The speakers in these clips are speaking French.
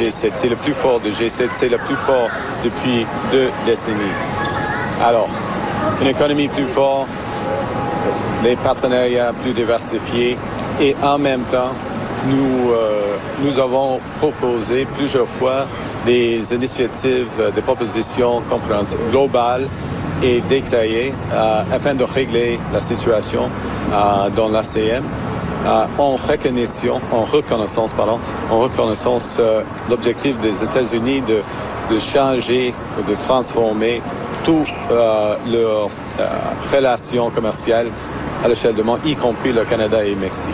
G7. C'est le plus fort de G7. C'est le plus fort depuis 2 décennies. Alors, une économie plus forte, des partenariats plus diversifiés et en même temps, nous avons proposé plusieurs fois des initiatives, des propositions compréhensives globales et détaillées afin de régler la situation dans l'ASEAN en reconnaissance l'objectif des États-Unis de changer, de transformer toutes leurs relations commerciales à l'échelle du monde, y compris le Canada et le Mexique.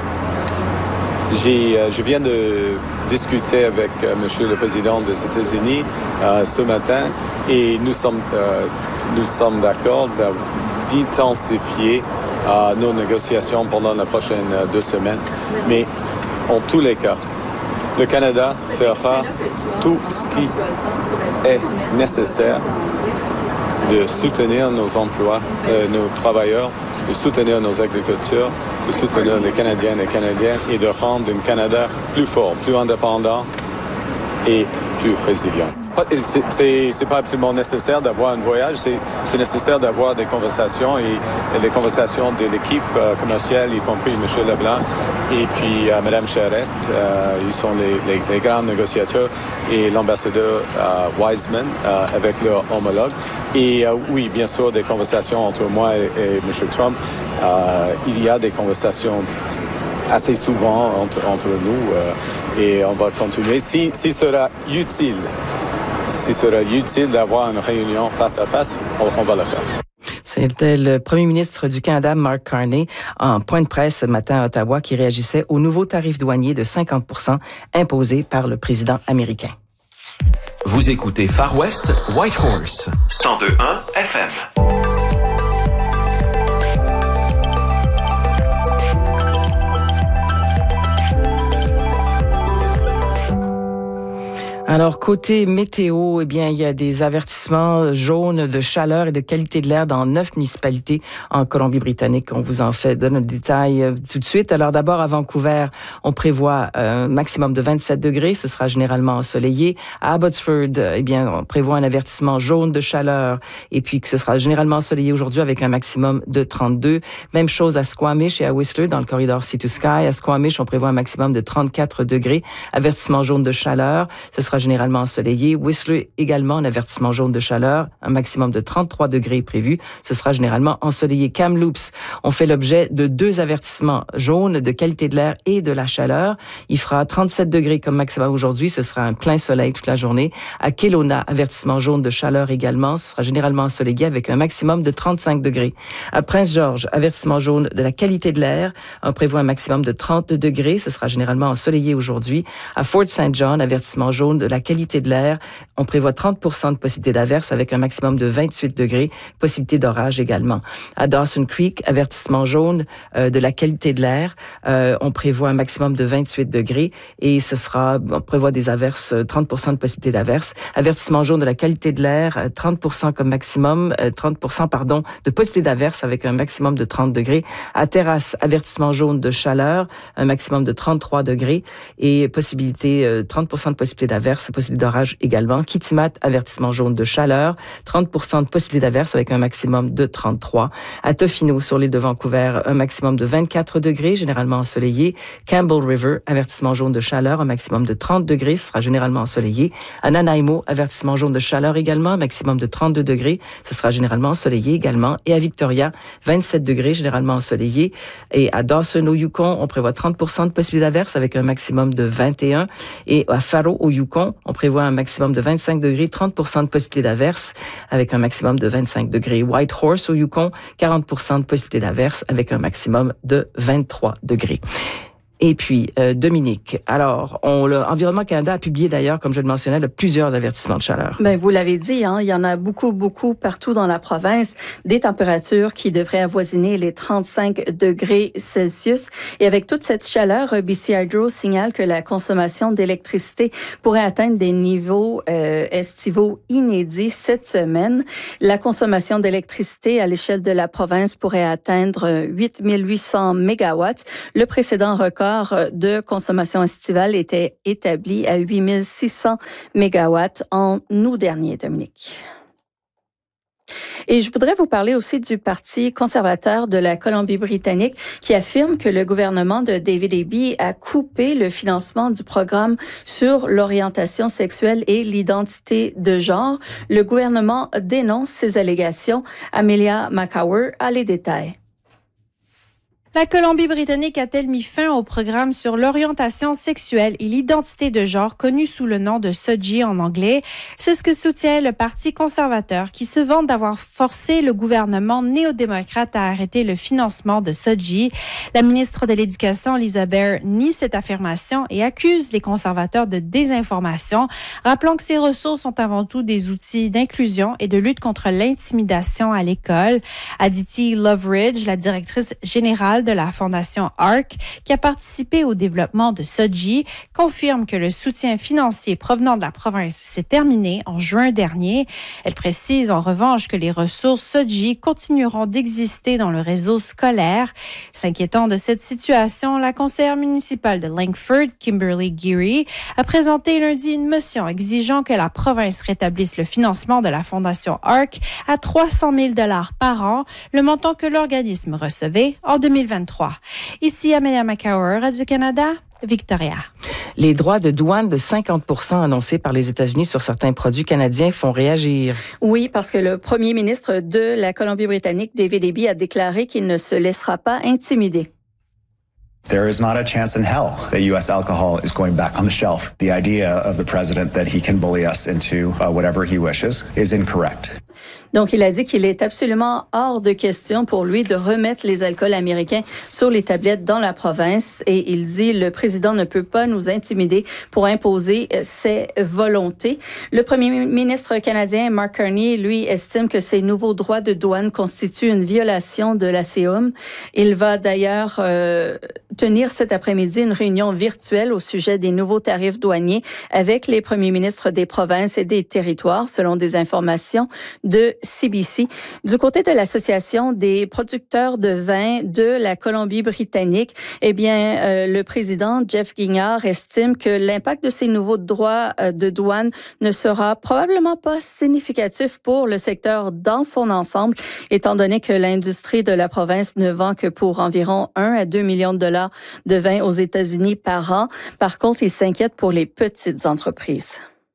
Je viens de discuter avec Monsieur le Président des États-Unis ce matin et nous sommes d'accord d'intensifier nos négociations pendant les prochaines 2 semaines. Mais en tous les cas, le Canada fera tout ce qui est nécessaire de soutenir nos emplois, nos travailleurs, de soutenir nos agriculteurs, de soutenir les Canadiennes et Canadiens et de rendre un Canada plus fort, plus indépendant et plus résilient. C'est pas absolument nécessaire d'avoir un voyage, c'est nécessaire d'avoir des conversations et des conversations de l'équipe commerciale, y compris M. Leblanc et puis Mme Charette. Ils sont les grands négociateurs et l'ambassadeur Wiseman avec leur homologue. Et oui, bien sûr, des conversations entre moi et M. Trump. Il y a des conversations assez souvent entre nous et on va continuer. Si sera utile d'avoir une réunion face à face, on va le faire. C'était le premier ministre du Canada, Mark Carney, en point de presse ce matin à Ottawa, qui réagissait aux nouveaux tarifs douaniers de 50% imposés par le président américain. Vous écoutez Far West Whitehorse. 102.1 FM. Alors, côté météo, eh bien, il y a des avertissements jaunes de chaleur et de qualité de l'air dans 9 municipalités en Colombie-Britannique. On vous en donne le détail tout de suite. Alors, d'abord, à Vancouver, on prévoit un maximum de 27 degrés. Ce sera généralement ensoleillé. À Abbotsford, eh bien, on prévoit un avertissement jaune de chaleur et puis que ce sera généralement ensoleillé aujourd'hui avec un maximum de 32. Même chose à Squamish et à Whistler dans le corridor Sea to Sky. À Squamish, on prévoit un maximum de 34 degrés. Avertissement jaune de chaleur. Ce sera généralement ensoleillé. Whistler également, un avertissement jaune de chaleur, un maximum de 33 degrés prévu. Ce sera généralement ensoleillé. Kamloops, on fait l'objet de 2 avertissements jaunes de qualité de l'air et de la chaleur. Il fera 37 degrés comme maximum aujourd'hui. Ce sera un plein soleil toute la journée. À Kelowna, avertissement jaune de chaleur également. Ce sera généralement ensoleillé avec un maximum de 35 degrés. À Prince George, avertissement jaune de la qualité de l'air. On prévoit un maximum de 30 degrés. Ce sera généralement ensoleillé aujourd'hui. À Fort St. John, avertissement jaune de la qualité de l'air. On prévoit 30% de possibilité d'averse avec un maximum de 28 degrés. Possibilité d'orage également. À Dawson Creek, avertissement jaune de la qualité de l'air. On prévoit un maximum de 28 degrés et on prévoit des averses, 30% de possibilité d'averse. Avertissement jaune de la qualité de l'air, 30% comme maximum, 30% de possibilité d'averse avec un maximum de 30 degrés. À Terrasse, avertissement jaune de chaleur, un maximum de 33 degrés et 30% de possibilité d'averse, possibilité d'orage également. Kitimat, avertissement jaune de chaleur, 30% de possibilité d'averse avec un maximum de 33. À Tofino, sur l'île de Vancouver, un maximum de 24 degrés, généralement ensoleillé. Campbell River, avertissement jaune de chaleur, un maximum de 30 degrés, ce sera généralement ensoleillé. À Nanaimo, avertissement jaune de chaleur également, un maximum de 32 degrés, ce sera généralement ensoleillé également. Et à Victoria, 27 degrés, généralement ensoleillé. Et à Dawson, au Yukon, on prévoit 30% de possibilité d'averse avec un maximum de 21. Et à Faro, au Yukon, on prévoit un maximum de 25 degrés, 30% de possibilité d'averse avec un maximum de 25 degrés. Whitehorse au Yukon, 40% de possibilité d'averse avec un maximum de 23 degrés. Et puis, Dominique, alors, Environnement Canada a publié d'ailleurs, comme je le mentionnais, plusieurs avertissements de chaleur. Ben, vous l'avez dit, il y en a beaucoup partout dans la province, des températures qui devraient avoisiner les 35 degrés Celsius. Et avec toute cette chaleur, BC Hydro signale que la consommation d'électricité pourrait atteindre des niveaux estivaux inédits cette semaine. La consommation d'électricité à l'échelle de la province pourrait atteindre 8 800 mégawatts. Le précédent record record de consommation estivale était établi à 8600 mégawatts en août dernier, Dominique. Et je voudrais vous parler aussi du Parti conservateur de la Colombie-Britannique qui affirme que le gouvernement de David Eby a coupé le financement du programme sur l'orientation sexuelle et l'identité de genre. Le gouvernement dénonce ces allégations. Amelia McCower a les détails. La Colombie-Britannique a-t-elle mis fin au programme sur l'orientation sexuelle et l'identité de genre connu sous le nom de SOGI en anglais? C'est ce que soutient le Parti conservateur qui se vante d'avoir forcé le gouvernement néo-démocrate à arrêter le financement de SOGI. La ministre de l'Éducation, Lisa Bair, nie cette affirmation et accuse les conservateurs de désinformation, rappelant que ces ressources sont avant tout des outils d'inclusion et de lutte contre l'intimidation à l'école. Aditi Loveridge, la directrice générale de la Fondation ARC, qui a participé au développement de SOGI, confirme que le soutien financier provenant de la province s'est terminé en juin dernier. Elle précise en revanche que les ressources SOGI continueront d'exister dans le réseau scolaire. S'inquiétant de cette situation, la conseillère municipale de Langford, Kimberly Geary, a présenté lundi une motion exigeant que la province rétablisse le financement de la Fondation ARC à 300 000 $ par an, le montant que l'organisme recevait en 2023. Ici Amelia McCower, Radio-Canada, Victoria. Les droits de douane de 50% annoncés par les États-Unis sur certains produits canadiens font réagir. Oui, parce que le premier ministre de la Colombie-Britannique, David Eby, a déclaré qu'il ne se laissera pas intimider. There is not a chance in hell that U.S. alcohol is going back on the shelf. The idea of the president that he can bully us into whatever he wishes is incorrect. Donc, il a dit qu'il est absolument hors de question pour lui de remettre les alcools américains sur les tablettes dans la province. Et il dit, le président ne peut pas nous intimider pour imposer ses volontés. Le premier ministre canadien, Mark Carney, lui, estime que ces nouveaux droits de douane constituent une violation de l'ACOM. Il va d'ailleurs tenir cet après-midi une réunion virtuelle au sujet des nouveaux tarifs douaniers avec les premiers ministres des provinces et des territoires, selon des informations de CBC. Du côté de l'Association des producteurs de vin de la Colombie-Britannique, eh bien, le président Jeff Guignard estime que l'impact de ces nouveaux droits de douane ne sera probablement pas significatif pour le secteur dans son ensemble, étant donné que l'industrie de la province ne vend que pour environ 1 à 2 millions de dollars de vin aux États-Unis par an. Par contre, il s'inquiète pour les petites entreprises.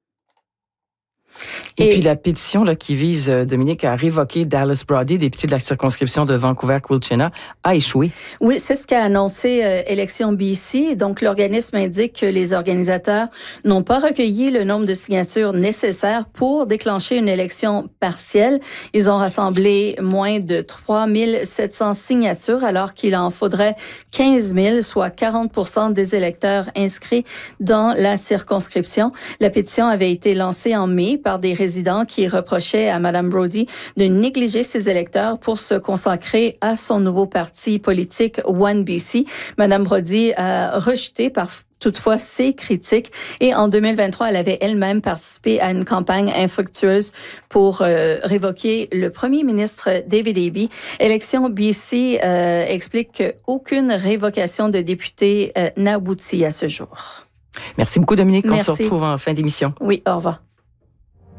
Et puis la pétition là, qui vise, Dominique, à révoquer Dallas Brody, député de la circonscription de Vancouver-Quilchena, a échoué. Oui, c'est ce qu'a annoncé Élections BC. Donc, l'organisme indique que les organisateurs n'ont pas recueilli le nombre de signatures nécessaires pour déclencher une élection partielle. Ils ont rassemblé moins de 3 700 signatures, alors qu'il en faudrait 15 000, soit 40% des électeurs inscrits dans la circonscription. La pétition avait été lancée en mai par des résidents qui reprochaient à Mme Brody de négliger ses électeurs pour se consacrer à son nouveau parti politique One BC. Mme Brody a rejeté toutefois ces critiques et en 2023, elle avait elle-même participé à une campagne infructueuse pour révoquer le premier ministre David Eby. Élections BC explique qu'aucune révocation de député n'aboutit à ce jour. Merci beaucoup, Dominique. Merci. On se retrouve en fin d'émission. Oui, au revoir.